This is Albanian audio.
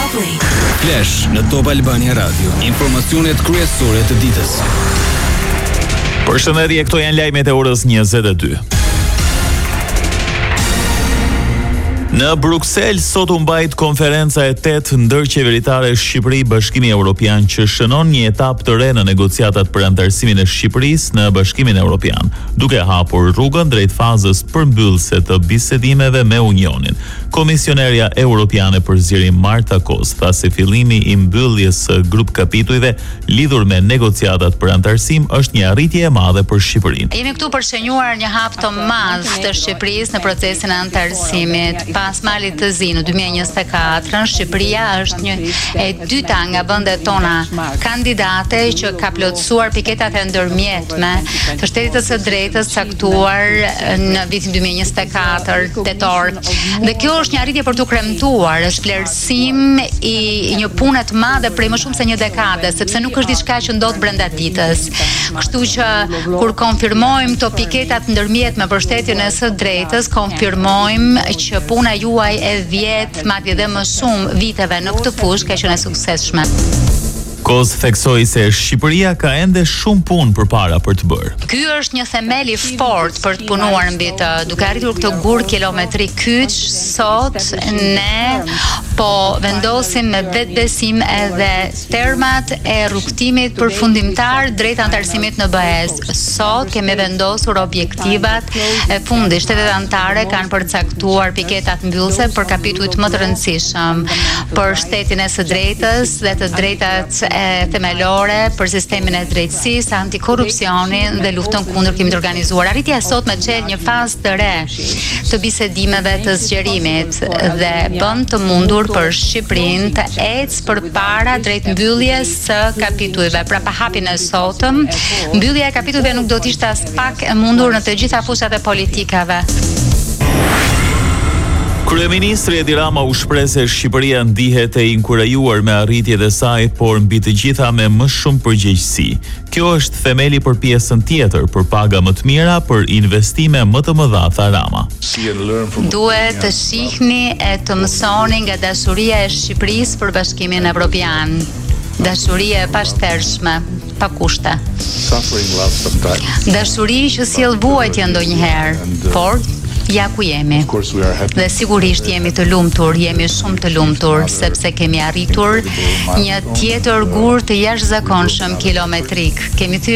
Flash në Top Albania Radio. Informacionet kryesore të ditës. Përshëndetje, këto janë lajmet e orës 22. Në Bruksel sot u mbajt konferenca e 8 ndërqeveritare Shqipëri-Bashkimi Evropian që shënon një etapë të re në negociatat për anëtarësimin e Shqipërisë në Bashkimin Evropian, duke hapur rrugën drejt fazës përmbyllëse të bisedimeve me Unionin. Komisionerja Europiane për zgjerim Marta Kos tha se fillimi i mbylljes së grup kapitujve lidhur me negociatat për anëtarësim është një arritje e madhe për Shqipërinë. Jemi këtu për shënjuar një hap të madh të Shqipërisë në procesin e anëtarësimit. Pas malit të zi në 2024, Shqipëria është një e dyta nga vendet tona kandidate që ka plotësuar piketat e ndërmjetme të shtetit të së drejtës caktuar në vitin 2024 tetor. Dhe kjo është një arritje për të kremtuar, është vlerësim i një pune të madhe prej më shumë se një dekade, sepse nuk është diçka që ndodh brenda ditës. Kështu që kur konfirmojmë këto piketat ndërmjetme për shtetin e së drejtës, konfirmojmë që puna juaj e 10, madje dhe më shumë viteve në këtë fushë ka qenë e suksesshme. Kos theksoi se Shqipëria ka ende shumë punë përpara për të bërë. Ky është një themel i fortë për të punuar mbi të, duke arritur këtë gur kilometri kyç, sot ne po vendosim me vetbesim edhe termat e rrugtimit përfundimtar drejt anëtarësimit në BE-s. Sot kemi vendosur objektivat e fundit. Shtetet anëtare kanë përcaktuar piketat mbyllëse për kapitujt më të rëndësishëm, për shtetin e së drejtës dhe të drejtat themelore, për sistemin e drejtësisë, antikorrupsionin dhe luftën kundër krimit të organizuar. Arritja sot me çel një fazë të re të bisedimeve të zgjerimit dhe bën të mundur për Shqipërinë të ecë përpara drejt mbylljes së kapitujve. Pra pa hapjen e sotëm, mbyllja e kapitujve nuk do të ishte as pak e mundur në të gjitha fushat e politikave. Kryeministri Edi Rama u shpreh se Shqipëria ndihet e inkurajuar me arritjet e saj, por mbi të gjitha me më shumë përgjegjësi. Kjo është themeli për pjesën tjetër, për paga më të mira, për investime më të mëdha, tha Rama. Duhet të shihni e të mësoni nga dashuria e Shqipërisë për Bashkimin Evropian. Dashuria e pashtershme, pa kushte. Dashuri që sjell vuajtje ndonjëherë, por ja ku jemi. Dhe sigurisht jemi të lumtur, jemi shumë të lumtur, sepse kemi arritur një tjetër gur të jashtëzakonshëm kilometrik. Kemi